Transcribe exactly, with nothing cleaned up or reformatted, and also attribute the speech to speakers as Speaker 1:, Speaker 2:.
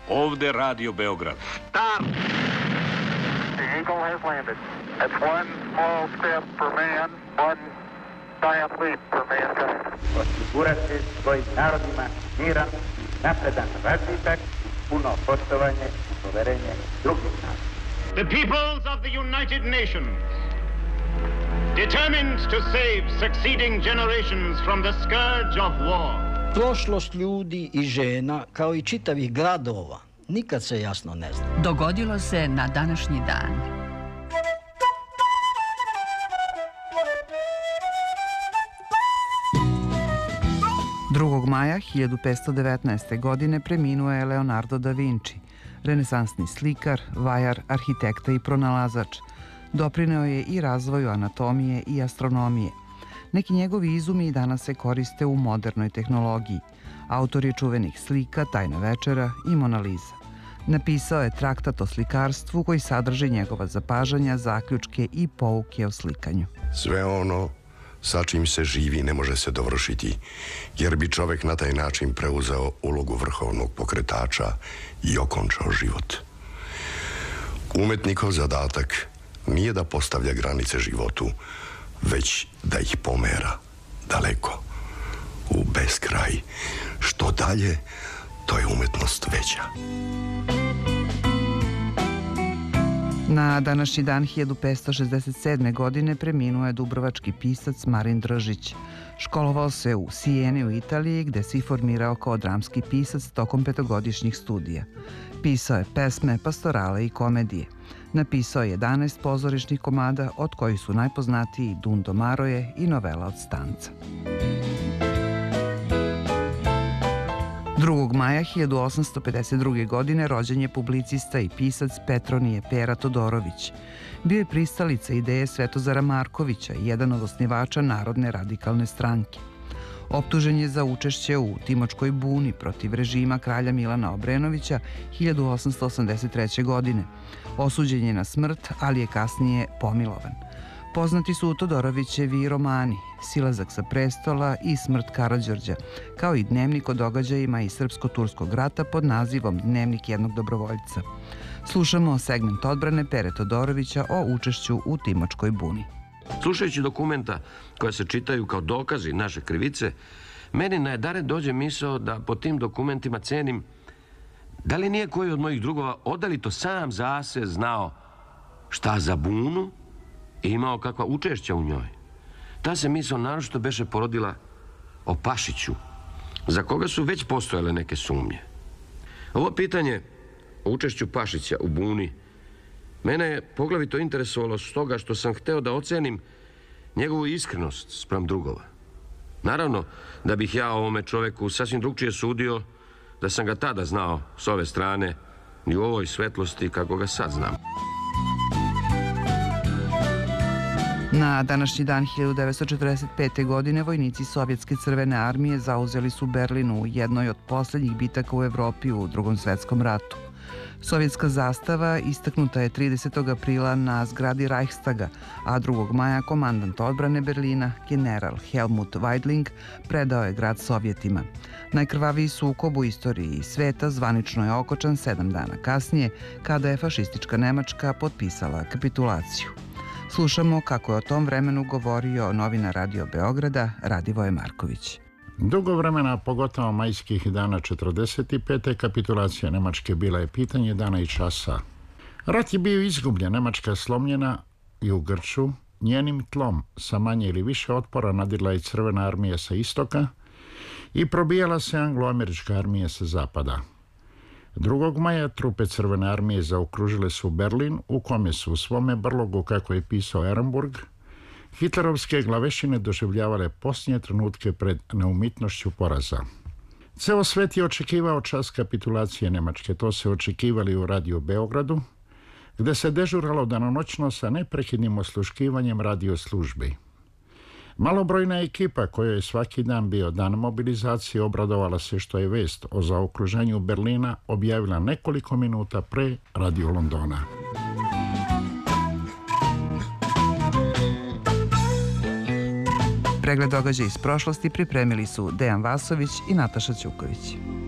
Speaker 1: Ovde Radio Beograd.
Speaker 2: Stop! The Eagle has landed. That's one small step for man, one giant leap for mankind.
Speaker 3: Osigurati svojim narodima miran, napredan razvitak, puno poštovanje i poverenje drugih naroda.
Speaker 4: The peoples of the United Nations, determined to save succeeding generations from the scourge of war.
Speaker 5: Prošlost ljudi i žena, kao i čitavih gradova, nikad se jasno ne zna.
Speaker 6: Dogodilo se na današnji dan.
Speaker 7: drugog maja hiljadu petsto devetnaeste. godine preminuo je Leonardo da Vinci, renesansni slikar, vajar, arhitekta i pronalazač. Doprineo je i razvoju anatomije i astronomije. Neki njegovi izumi i danas se koriste u modernoj tehnologiji. Autor je čuvenih slika Tajna večera i Mona Lisa. Napisao je traktat o slikarstvu koji sadrži njegova zapažanja, zaključke i pouke o slikanju.
Speaker 8: Sve ono sa čim se živi ne može se dovršiti, jer bi čovek na taj način preuzeo ulogu vrhovnog pokretača i okončao život. Umetnikov zadatak nije da postavlja granice životu, već da ih pomera daleko, u beskraj. Što dalje, to je umetnost veća.
Speaker 7: Na današnji dan hiljadu petsto šezdeset sedme. godine preminuo je dubrovački pisac Marin Držić. Školovao se u Sijeni u Italiji, gde se i formirao kao dramski pisac tokom petogodišnjih studija. Pisao je pesme, pastorale i komedije. Napisao je jedanaest pozorišnih komada, od kojih su najpoznatiji Dundo Maroje i Novela od stanca. drugog maja hiljadu osamsto pedeset druge. godine rođen je publicista i pisac Petronije Pera Todorović. Bio je pristalica ideje Svetozara Markovića i jedan od osnivača Narodne radikalne stranke. Optužen je za učešće u Timočkoj buni protiv režima kralja Milana Obrenovića hiljadu osamsto osamdeset treće. godine. Osuđen je na smrt, ali je kasnije pomilovan. Poznati su Todorovićevi romani Silazak sa prestola i Smrt Karađorđa, kao i dnevnik o događajima iz Srpsko-turskog rata pod nazivom Dnevnik jednog dobrovoljca. Slušamo segment odbrane Pere Todorovića o učešću u Timočkoj buni.
Speaker 9: Slušajući dokumenta koja se čitaju kao dokazi naše krivice, meni na jedare dođe misao da po tim dokumentima cenim da li nije koji od mojih drugova odalito sam za se znao šta za bunu i imao kakva učešća u njoj. Ta se misao naročito beše porodila o Pašiću, za koga su već postojale neke sumnje. Ovo pitanje o učešću Pašića u buni mene je poglavito interesovalo stoga što sam hteo da ocenim njegovu iskrenost spram drugova. Naravno da bih ja ovome čoveku sasvim drugčije sudio da sam ga tada znao s ove strane, ni u ovoj svetlosti kako ga sad znam.
Speaker 7: Na današnji dan hiljadu devetsto četrdeset pete. godine vojnici Sovjetske crvene armije zauzeli su Berlin u jednoj od poslednjih bitaka u Evropi u Drugom svetskom ratu. Sovjetska zastava istaknuta je tridesetog aprila na zgradi Reichstaga, a drugog maja komandant odbrane Berlina, general Helmut Weidling, predao je grad Sovjetima. Najkrvaviji sukob u istoriji sveta zvanično je okončan sedam dana kasnije, kada je fašistička Nemačka potpisala kapitulaciju. Slušamo kako je o tom vremenu govorio novinar Radio Beograda Radivoje Marković.
Speaker 10: Dugo vremena, pogotovo majskih dana četrdeset pete. kapitulacija Nemačke bila je pitanje dana i časa. Rat je bio izgubljen, Nemačka je slomljena i u grču. Njenim tlom sa manje ili više otpora nadirla je Crvena armija sa istoka i probijala se angloamerička armija sa zapada. drugog maja trupe Crvene armije zaokružile su Berlin, u kome su u svome brlogu, kako je pisao Ehrenburg, hitlerovske glavešine doživljavale posljednje trenutke pred neumitnošću poraza. Ceo svet je očekivao čas kapitulacije Nemačke. To se očekivali u Radio Beogradu, gde se dežuralo danonoćno sa neprekidnim osluškivanjem radio službi. Malobrojna ekipa kojoj je svaki dan bio dan mobilizacije obradovala se što je vest o zaokruženju Berlina objavila nekoliko minuta pre Radio Londona.
Speaker 7: Pregled događaja iz prošlosti pripremili su Dejan Vasović i Nataša Ćuković.